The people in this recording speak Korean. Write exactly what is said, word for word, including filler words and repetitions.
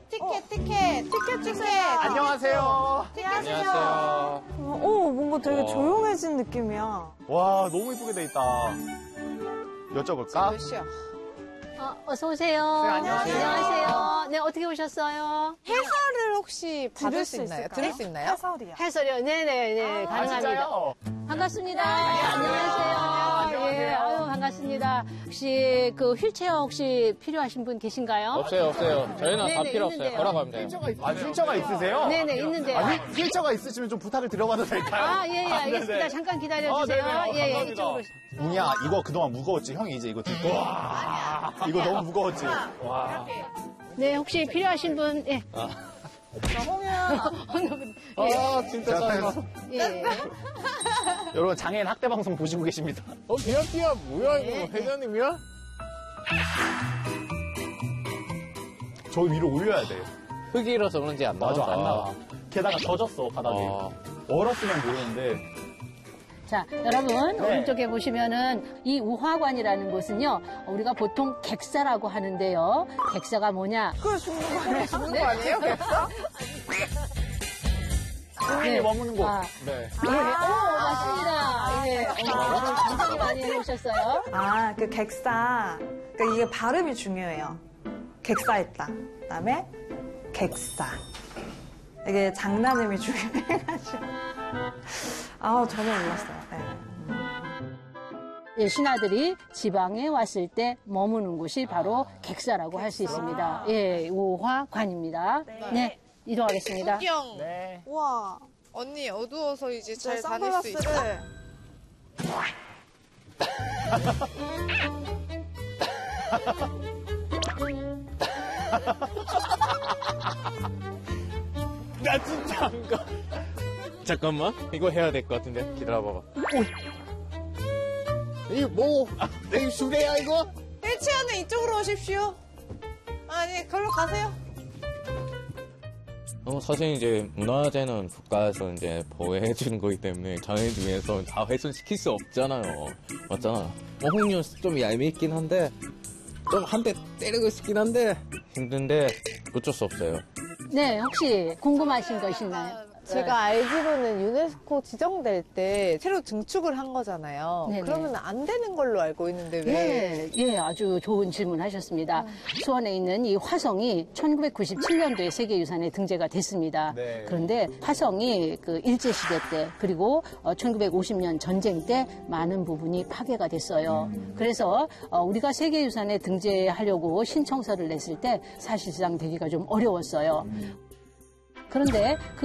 티켓, 티켓, 티켓 주세요. 안녕하세요. 안녕하세요. 오, 뭔가 되게 와. 조용해진 느낌이야. 와, 너무 이쁘게 돼 있다. 여쭤볼까? 몇 시야? 어, 어서 오세요. 네, 안녕하세요. 안녕하세요. 네, 어떻게 오셨어요? 해설을 혹시 받을 들을 수 수 있나요? 있을까요? 들을 수 있나요? 해설이야. 해설이요. 네네, 네, 아, 가능합니다. 진짜요? 반갑습니다. 안녕하세요. 안녕하세요. 예, 아유, 반갑습니다. 혹시 그 휠체어 혹시 필요하신 분 계신가요? 없어요, 없어요. 저희는 다 네네, 필요 있는데요. 없어요. 걸어가면 돼요. 아, 휠체어가 있으세요? 네네, 있는데요. 아, 휠- 휠체어가 있으시면 좀 부탁을 드려봐도 될까요? 아, 예, 예, 알겠습니다. 네네. 잠깐 기다려주세요. 아, 네네. 어, 예, 예, 감사합니다. 이쪽으로. 웅이야, 이거 그동안 무거웠지? 형이 이제 이거 들고. 와, 이거 너무 무거웠지? 와. 네, 혹시 필요하신 분, 예. 어느 분, 예. 아, 진짜 제가 짜증나. 다- 예. 여러분, 장애인 학대 방송 보시고 계십니다. 어, 비아비야, 뭐야, 이거. 회장님이야? 저 위로 올려야 돼. 흙이라서 그런지 안 나와. 맞아, 안 나와. 게다가 젖었어, 바닥에. 아. 얼었으면 모르는데. 자, 여러분, 네. 오른쪽에 보시면은 이 우화관이라는 곳은요, 우리가 보통 객사라고 하는데요. 객사가 뭐냐? 그걸 죽는 거 아니야? 죽는 거 아니에요? 객사? 손님이 머무는 곳. 아, 네. 예, 오, 맞습니다. 예, 어, 오늘 굉장히 많이 해오셨어요. 아, 그 객사. 그러니까 이게 발음이 중요해요. 객사했다. 그다음에 객사. 이게 장난음이 중요해가지고. 아우, 전혀 몰랐어요. 네. 예, 신하들이 지방에 왔을 때 머무는 곳이 바로 객사라고 할 수 있습니다. 예, 우화관입니다. 네, 이동하겠습니다. 형, 네. 우와. 언니 어두워서 이제 제 잘 다닐 수 있어? 선글라스를. 나 진짜 안 가. 잠깐만. 이거 해야 될 것 같은데. 기다려봐봐. 이거 뭐, 내 수레야, 이거? 일치하는 이쪽으로 오십시오. 아니, 걸로 가세요. 어, 사실 이제 문화재는 국가에서 이제 보호해주는 거기 때문에 장애인 중에서 다 훼손시킬 수 없잖아요. 맞잖아. 어흥류 좀 얄밉긴 한데, 좀 한 대 때리고 싶긴 한데, 힘든데 어쩔 수 없어요. 네, 혹시 궁금하신 거 있나요? 제가 알기로는 유네스코 지정될 때 새로 증축을 한 거잖아요. 네네. 그러면 안 되는 걸로 알고 있는데 왜? 예, 예, 아주 좋은 질문 하셨습니다. 수원에 있는 이 화성이 천구백구십칠 년도에 세계유산에 등재가 됐습니다. 네. 그런데 화성이 그 일제시대 때 그리고 어, 천구백오십 년 전쟁 때 많은 부분이 파괴가 됐어요. 그래서 어, 우리가 세계유산에 등재하려고 신청서를 냈을 때 사실상 되기가 좀 어려웠어요. 그런데 그